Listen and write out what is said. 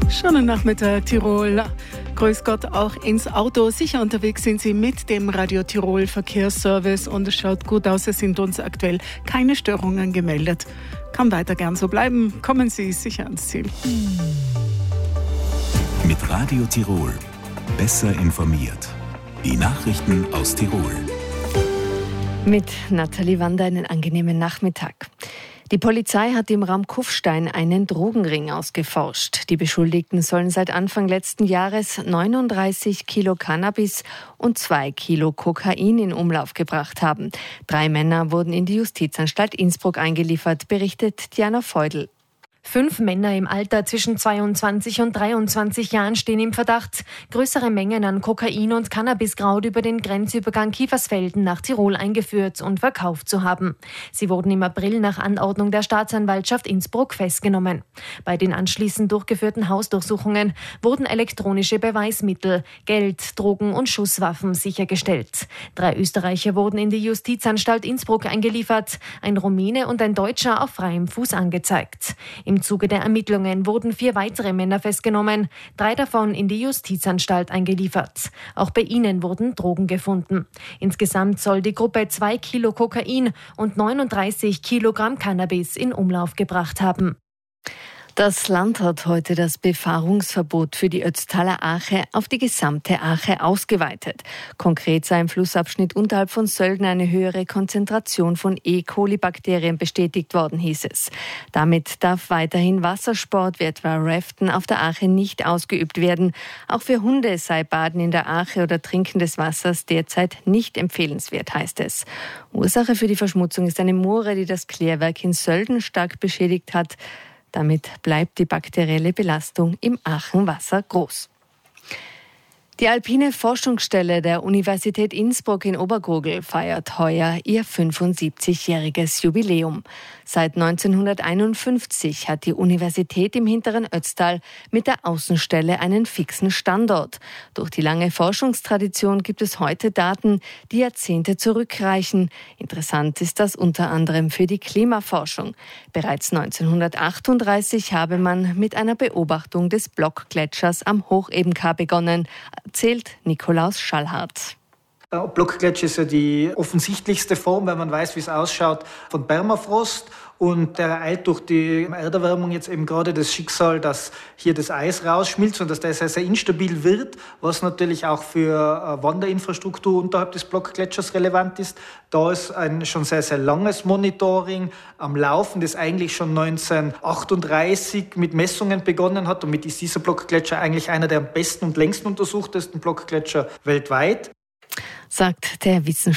Schönen Nachmittag, Tirol. Grüß Gott auch ins Auto. Sicher unterwegs sind Sie mit dem Radio Tirol Verkehrsservice und es schaut gut aus. Es sind uns aktuell keine Störungen gemeldet. Kann weiter gern so bleiben. Kommen Sie sicher ans Ziel. Mit Radio Tirol. Besser informiert. Die Nachrichten aus Tirol. Mit Nathalie Wander einen angenehmen Nachmittag. Die Polizei hat im Raum Kufstein einen Drogenring ausgeforscht. Die Beschuldigten sollen seit Anfang letzten Jahres 39 Kilo Cannabis und 2 Kilo Kokain in Umlauf gebracht haben. 3 Männer wurden in die Justizanstalt Innsbruck eingeliefert, berichtet Diana Feudel. 5 Männer im Alter zwischen 22 und 23 Jahren stehen im Verdacht, größere Mengen an Kokain und Cannabiskraut über den Grenzübergang Kiefersfelden nach Tirol eingeführt und verkauft zu haben. Sie wurden im April nach Anordnung der Staatsanwaltschaft Innsbruck festgenommen. Bei den anschließend durchgeführten Hausdurchsuchungen wurden elektronische Beweismittel, Geld, Drogen und Schusswaffen sichergestellt. 3 Österreicher wurden in die Justizanstalt Innsbruck eingeliefert, ein Rumäne und ein Deutscher auf freiem Fuß angezeigt. Im Zuge der Ermittlungen wurden 4 weitere Männer festgenommen, 3 davon in die Justizanstalt eingeliefert. Auch bei ihnen wurden Drogen gefunden. Insgesamt soll die Gruppe 2 Kilo Kokain und 39 Kilogramm Cannabis in Umlauf gebracht haben. Das Land hat heute das Befahrungsverbot für die Ötztaler Ache auf die gesamte Ache ausgeweitet. Konkret sei im Flussabschnitt unterhalb von Sölden eine höhere Konzentration von E. coli-Bakterien bestätigt worden, hieß es. Damit darf weiterhin Wassersport wie etwa Raften auf der Ache nicht ausgeübt werden. Auch für Hunde sei Baden in der Ache oder Trinken des Wassers derzeit nicht empfehlenswert, heißt es. Ursache für die Verschmutzung ist eine Moore, die das Klärwerk in Sölden stark beschädigt hat. Damit bleibt die bakterielle Belastung im Achenwasser groß. Die Alpine Forschungsstelle der Universität Innsbruck in Obergurgl feiert heuer ihr 75-jähriges Jubiläum. Seit 1951 hat die Universität im hinteren Ötztal mit der Außenstelle einen fixen Standort. Durch die lange Forschungstradition gibt es heute Daten, die Jahrzehnte zurückreichen. Interessant ist das unter anderem für die Klimaforschung. Bereits 1938 habe man mit einer Beobachtung des Blockgletschers am Hochebenkar begonnen, erzählt Nikolaus Schallhardt. Blockgletscher ist ja die offensichtlichste Form, wenn man weiß, wie es ausschaut, von Permafrost. Und der ereilt durch die Erderwärmung jetzt eben gerade das Schicksal, dass hier das Eis rausschmilzt und dass der sehr, sehr instabil wird, was natürlich auch für Wanderinfrastruktur unterhalb des Blockgletschers relevant ist. Da ist ein schon sehr, sehr langes Monitoring am Laufen, das eigentlich schon 1938 mit Messungen begonnen hat. Damit ist dieser Blockgletscher eigentlich einer der am besten und längsten untersuchtesten Blockgletscher weltweit, sagt der Wissenschaftler.